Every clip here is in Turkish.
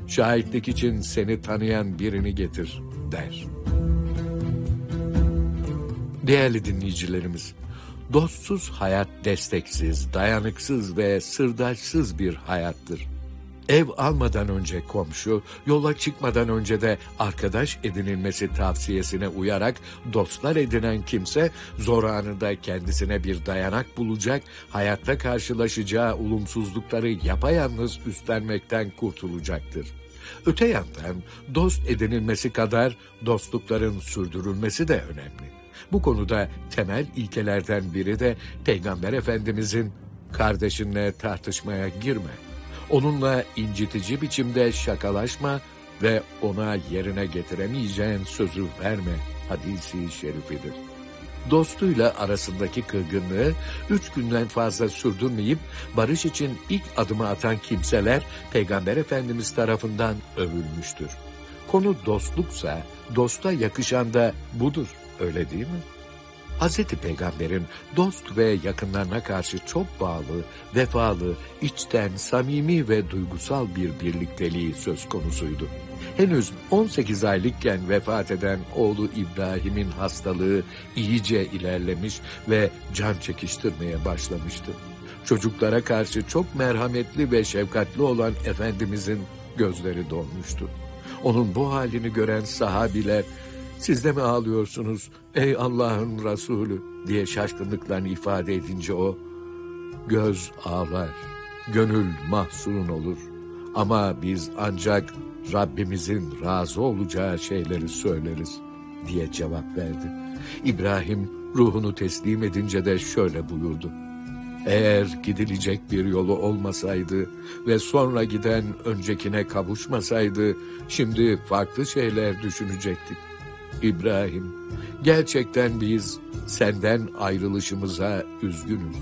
şahitlik için seni tanıyan birini getir der. Değerli dinleyicilerimiz, dostsuz hayat desteksiz, dayanıksız ve sırdaşsız bir hayattır. Ev almadan önce komşu, yola çıkmadan önce de arkadaş edinilmesi tavsiyesine uyarak dostlar edinen kimse, zor anında kendisine bir dayanak bulacak, hayatta karşılaşacağı olumsuzlukları yapayalnız üstlenmekten kurtulacaktır. Öte yandan dost edinilmesi kadar dostlukların sürdürülmesi de önemli. Bu konuda temel ilkelerden biri de Peygamber Efendimizin "Kardeşinle tartışmaya girme, onunla incitici biçimde şakalaşma ve ona yerine getiremeyeceğin sözü verme" hadisi şerifidir. Dostuyla arasındaki kırgınlığı 3 günden fazla sürdürmeyip barış için ilk adımı atan kimseler Peygamber Efendimiz tarafından övülmüştür. Konu dostluksa dosta yakışan da budur, öyle değil mi? Hazreti Peygamber'in dost ve yakınlarına karşı çok bağlı, vefalı, içten, samimi ve duygusal bir birlikteliği söz konusuydu. Henüz 18 aylıkken vefat eden oğlu İbrahim'in hastalığı iyice ilerlemiş ve can çekiştirmeye başlamıştı. Çocuklara karşı çok merhametli ve şefkatli olan Efendimizin gözleri dolmuştu. Onun bu halini gören sahabiler, "Siz de mi ağlıyorsunuz ey Allah'ın Resulü?" diye şaşkınlıklarını ifade edince o, "Göz ağlar, gönül mahzun olur ama biz ancak Rabbimizin razı olacağı şeyleri söyleriz" diye cevap verdi. İbrahim ruhunu teslim edince de şöyle buyurdu: "Eğer gidilecek bir yolu olmasaydı ve sonra giden öncekine kavuşmasaydı, şimdi farklı şeyler düşünecektik. İbrahim, gerçekten biz senden ayrılışımıza üzgünüz."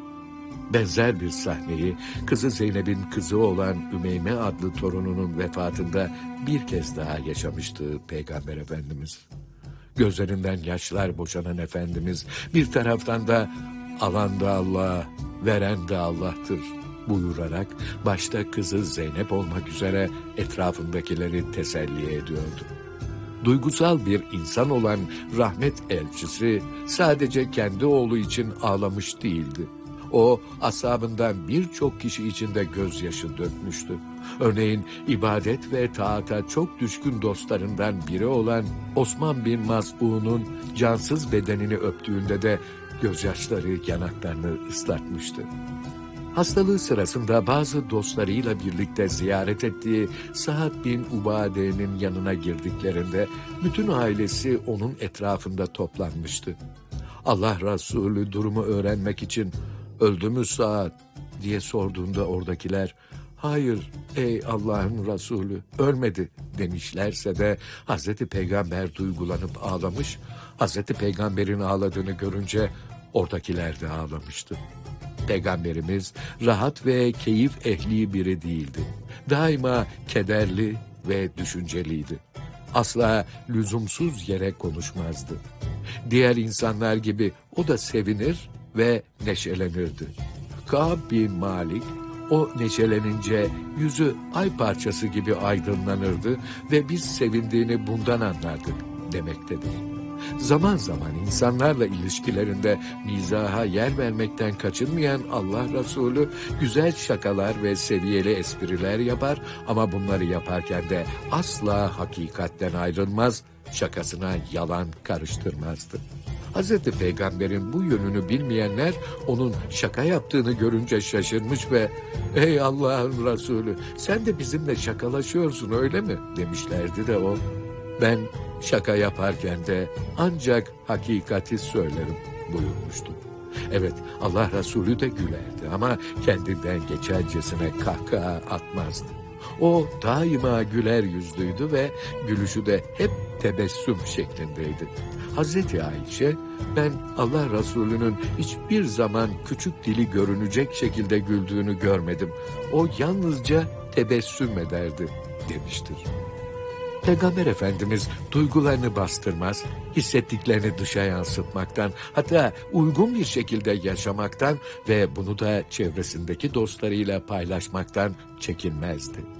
Benzer bir sahneyi kızı Zeynep'in kızı olan Ümeyme adlı torununun vefatında bir kez daha yaşamıştı Peygamber Efendimiz. Gözlerinden yaşlar boşanan Efendimiz bir taraftan da "Alan da Allah, veren de Allah'tır" buyurarak başta kızı Zeynep olmak üzere etrafındakileri teselli ediyordu. Duygusal bir insan olan rahmet elçisi sadece kendi oğlu için ağlamış değildi. O, ashabından birçok kişi için de gözyaşı dökmüştü. Örneğin ibadet ve taata çok düşkün dostlarından biri olan Osman bin Maz'un'un cansız bedenini öptüğünde de gözyaşları yanaklarını ıslatmıştı. Hastalığı sırasında bazı dostlarıyla birlikte ziyaret ettiği Sa'd bin Ubade'nin yanına girdiklerinde bütün ailesi onun etrafında toplanmıştı. Allah Resulü durumu öğrenmek için "Öldü mü Sa'd?" diye sorduğunda oradakiler "Hayır ey Allah'ın Resulü, ölmedi" demişlerse de Hazreti Peygamber duygulanıp ağlamış, Hazreti Peygamber'in ağladığını görünce oradakiler de ağlamıştı. Peygamberimiz rahat ve keyif ehli biri değildi. Daima kederli ve düşünceliydi. Asla lüzumsuz yere konuşmazdı. Diğer insanlar gibi o da sevinir ve neşelenirdi. Kâb bin Malik o neşelenince yüzü ay parçası gibi aydınlanırdı ve biz sevindiğini bundan anlardık demektedir. Zaman zaman insanlarla ilişkilerinde mizaha yer vermekten kaçınmayan Allah Resulü güzel şakalar ve seviyeli espriler yapar ama bunları yaparken de asla hakikatten ayrılmaz, şakasına yalan karıştırmazdı. Hazreti Peygamber'in bu yönünü bilmeyenler onun şaka yaptığını görünce şaşırmış ve "Ey Allah'ın Resulü, sen de bizimle şakalaşıyorsun öyle mi?" demişlerdi de o, "Ben şaka yaparken de ancak hakikati söylerim" buyurmuştu. Evet, Allah Resulü de gülerdi ama kendinden geçercesine kahkaha atmazdı. O daima güler yüzlüydü ve gülüşü de hep tebessüm şeklindeydi. Hazreti Ayşe, "Ben Allah Resulü'nün hiçbir zaman küçük dili görünecek şekilde güldüğünü görmedim. O yalnızca tebessüm ederdi" demiştir. Peygamber Efendimiz duygularını bastırmaz, hissettiklerini dışa yansıtmaktan, hatta uygun bir şekilde yaşamaktan ve bunu da çevresindeki dostlarıyla paylaşmaktan çekinmezdi.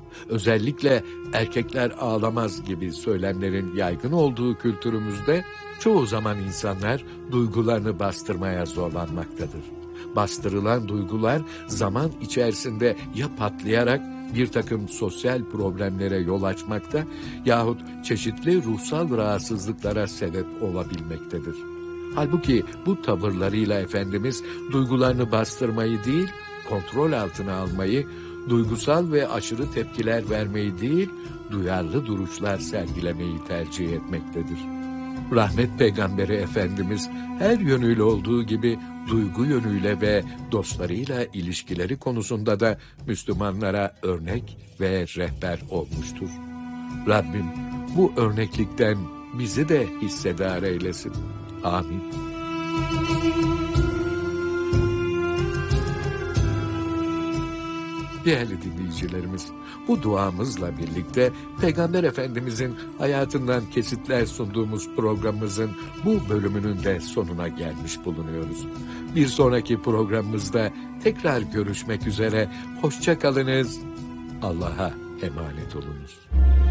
Özellikle erkekler ağlamaz gibi söylemlerin yaygın olduğu kültürümüzde çoğu zaman insanlar duygularını bastırmaya zorlanmaktadır. Bastırılan duygular zaman içerisinde ya patlayarak bir takım sosyal problemlere yol açmakta yahut çeşitli ruhsal rahatsızlıklara sebep olabilmektedir. Halbuki bu tavırlarıyla Efendimiz duygularını bastırmayı değil, kontrol altına almayı, duygusal ve aşırı tepkiler vermeyi değil, duyarlı duruşlar sergilemeyi tercih etmektedir. Rahmet Peygamberi Efendimiz her yönüyle olduğu gibi duygu yönüyle ve dostlarıyla ilişkileri konusunda da Müslümanlara örnek ve rehber olmuştur. Rabbim bu örneklikten bizi de hissedar eylesin. Amin. Değerli dinleyicilerimiz, bu duamızla birlikte Peygamber Efendimizin hayatından kesitler sunduğumuz programımızın bu bölümünün de sonuna gelmiş bulunuyoruz. Bir sonraki programımızda tekrar görüşmek üzere. Hoşça kalınız. Allah'a emanet olunuz.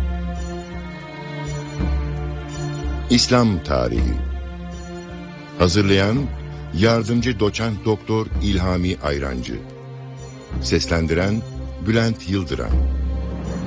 İslam Tarihi. Hazırlayan Yardımcı Doçent Doktor İlhami Ayrancı. Seslendiren Bülent Yıldıran.